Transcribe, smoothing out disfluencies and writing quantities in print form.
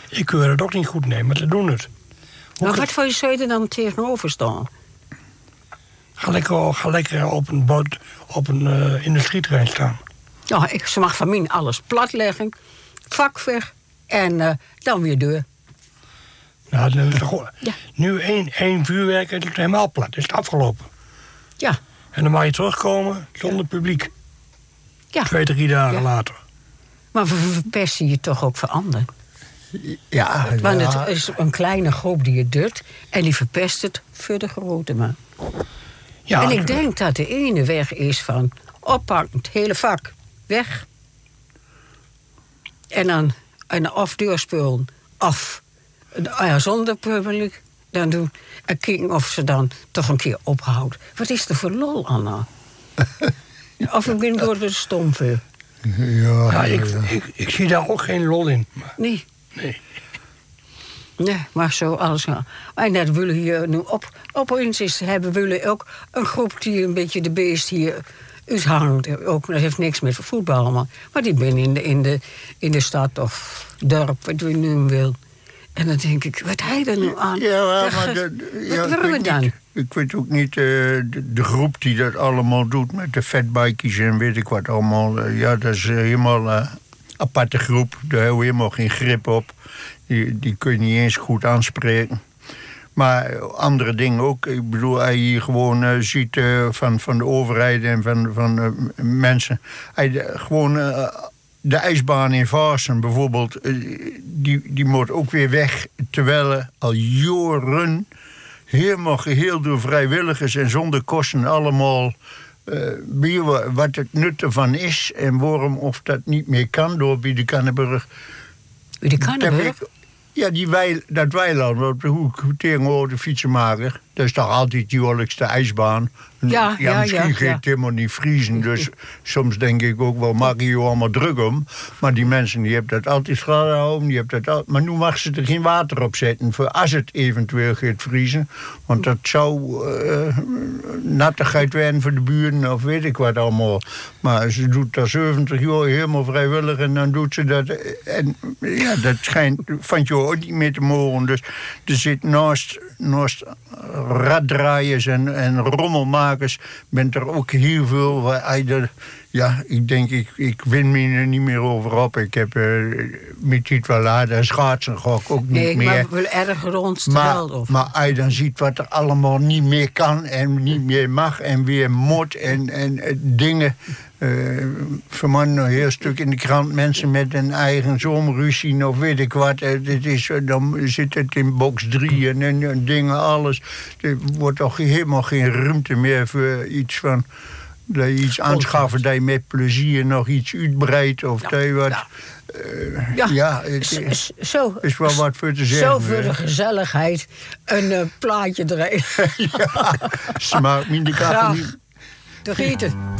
Ik keur het ook niet goed, nee, maar ze doen het. Maar wat voor je zou je er dan tegenover staan? Ga lekker op een industrieterrein staan. Ja, ze mag van mij alles platleggen, vak weg en dan weer deur. Nou, dan is het gewoon, nu één vuurwerk en het is helemaal plat. Is het afgelopen. Ja. En dan mag je terugkomen zonder publiek. Ja. 2-3 dagen later. Maar we verpesten je toch ook voor anderen? Ja. Want het is een kleine groep die het doet en die verpest het voor de grote man. Ja, en ik denk dat de ene weg is van oppakken, het hele vak, weg. En dan een afdeurspullen af. Zonder publiek dan doen. En kijken of ze dan toch een keer ophoudt. Wat is er voor lol, Anna? Of ik ben door de stom voor. Ja, ik zie daar ook geen lol in. Maar... Nee. Nee, maar zo alles. Ja. En dat willen hier nu opeens hebben willen ook een groep die een beetje de beest hier uithangt. Ook, dat heeft niks met voetbal allemaal. Maar die ben in de stad of dorp, wat je nu wil. En dan denk ik, wat hij er nu aan? Wat willen we dan? Ik weet ook niet, de groep die dat allemaal doet met de fatbike's en weet ik wat allemaal. Dat is helemaal een aparte groep. Daar hebben we helemaal geen grip op. Die kun je niet eens goed aanspreken. Maar andere dingen ook. Ik bedoel, als je hier gewoon ziet van de overheid en van mensen. Gewoon de ijsbaan in Vaassen bijvoorbeeld, die moet ook weer weg. Terwijl al jaren helemaal geheel door vrijwilligers en zonder kosten allemaal wat het nut ervan is en waarom of dat niet meer kan door bij de Kanneburg. Bij de Kanneburg? Ja, dat weiland, op de hoek tegenover de fietsenmaker. Dat is toch altijd die jaarlijkste ijsbaan. Misschien gaat het helemaal niet vriezen. Dus soms denk ik ook wel, maak je je allemaal druk om. Maar die mensen die hebben dat altijd gehouden. Maar nu mag ze er geen water op zetten. Voor als het eventueel gaat vriezen. Want dat zou nattigheid werden voor de buren of weet ik wat allemaal. Maar ze doet dat 70 jaar helemaal vrijwillig en dan doet ze dat. En ja, dat schijnt van je ook niet meer te mogen. Dus er zit naast raddraaiers en rommelmakers bent er ook heel veel waar ik denk, ik win me er niet meer over op. Ik heb met dit wel laten schaatsen ga ik ook niet meer. Maar wel erg rondsteld. Maar als je dan ziet wat er allemaal niet meer kan en niet meer mag en weer moet en dingen. Vanmorgen nog een heel stuk in de krant mensen met een eigen zomerruzie of weet ik wat. Dan zit het in box 3 en dingen, alles. Er wordt toch helemaal geen ruimte meer voor iets van. Dat je iets aanschaffen dat je met plezier nog iets uitbreidt of dat je wat. Het is wel wat voor te zeggen. Zo voor de gezelligheid een plaatje draaien. Smaakt me in de kaffe niet. De gieten.